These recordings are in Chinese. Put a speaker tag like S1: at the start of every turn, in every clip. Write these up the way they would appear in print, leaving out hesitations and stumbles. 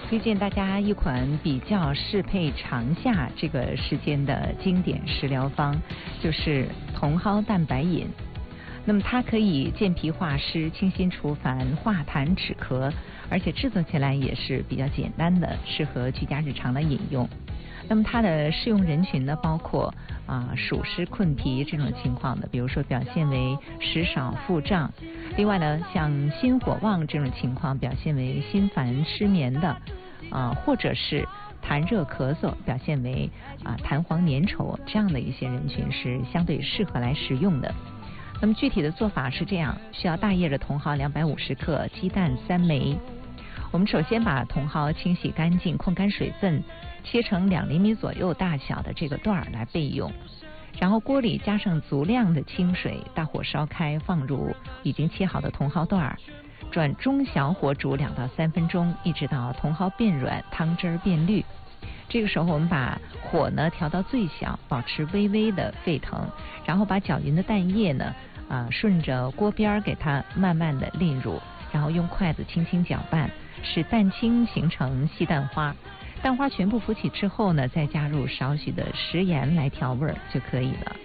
S1: 推荐大家一款比较适配长夏这个时间的经典食疗方，就是茼蒿蛋白饮。那么它可以健脾化湿、清心除烦、化痰止咳，而且制作起来也是比较简单的，适合居家日常的饮用。那么它的适用人群呢，包括暑湿困脾这种情况的，比如说表现为食少腹胀。另外呢，像心火旺这种情况，表现为心烦失眠的，或者是痰热咳嗽，表现为痰黄粘稠这样的一些人群是相对适合来食用的。那么具体的做法是这样，需要大叶的茼蒿250克，鸡蛋3枚。我们首先把茼蒿清洗干净，控干水分，切成2厘米左右大小的这个段儿来备用。然后锅里加上足量的清水，大火烧开，放入已经切好的茼蒿段儿，转中小火煮2到3分钟，一直到茼蒿变软，汤汁儿变绿。这个时候我们把火呢调到最小，保持微微的沸腾，然后把搅匀的蛋液呢顺着锅边给它慢慢的淋入，然后用筷子轻轻搅拌，使蛋清形成细蛋花。蛋花全部浮起之后呢，再加入少许的食盐来调味就可以了。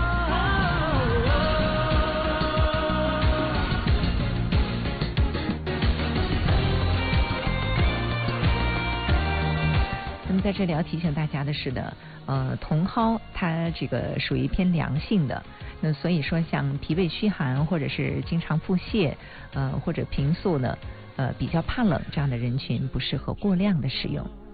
S1: 那么在这里要提醒大家的是的，茼蒿它这个属于偏凉性的，那所以说像脾胃虚寒或者是经常腹泻，或者平素呢比较怕冷这样的人群不适合过量的使用。